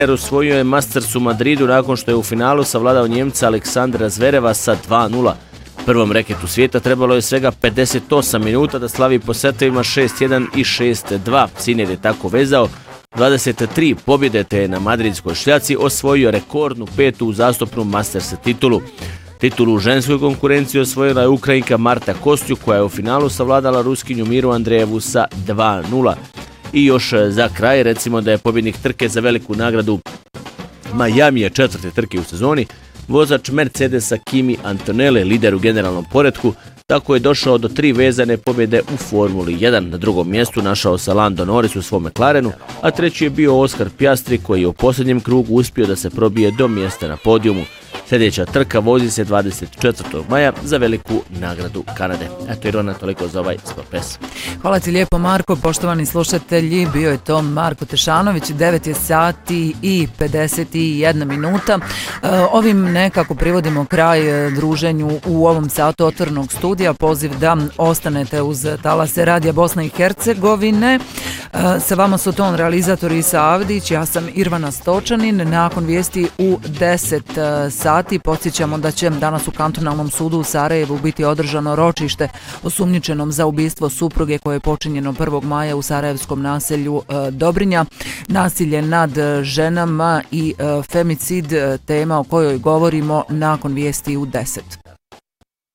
osvojio je Masters u Madridu nakon što je u finalu savladao Njemca Aleksandra Zvereva sa 2:0. Prvom reketu svijeta trebalo je svega 58 minuta da slavi po setovima 6:1 i 6:2. Sinner je tako vezao 23 pobjede te je na madridskoj šljaci osvojio rekordnu 5. uzastopnu Masters titulu. Titulu u ženskoj konkurenciji osvojila je Ukrajinka Marta Kostjuk koja je u finalu savladala Ruskinju Miru Andrejevu sa 2:0. I još za kraj recimo da je pobjednik trke za veliku nagradu Miami 4. trke u sezoni, vozač Mercedesa Kimi Antonelli, lider u generalnom poretku, tako je došao do 3 vezane pobjede u Formuli 1. Na drugom mjestu našao se Lando Norris u svom McLarenu, a treći je bio Oscar Piastri koji je u posljednjem krugu uspio da se probije do mjesta na podijumu. Sljedeća trka vozi se 24. maja za veliku nagradu Kanade. Eto Irona, toliko za ovaj Sport. Hvala ti lijepo Marko, poštovani slušatelji, bio je to Marko Tešanović, 9 je sati i 51 minuta. Ovim nekako privodimo kraj druženju u ovom satu otvorenog studija. Poziv da ostanete uz talase Radija Bosna i Hercegovine. Sa vama su ton realizator Isa Avdić, ja sam Irvana Stočanin. Nakon vijesti u 10 sati podsjećamo da će danas u Kantonalnom sudu u Sarajevu biti održano ročište osumnjičenom za ubistvo supruge koje je počinjeno 1. maja u sarajevskom naselju Dobrinja. Nasilje nad ženama i femicid, tema o kojoj govorimo nakon vijesti u 10.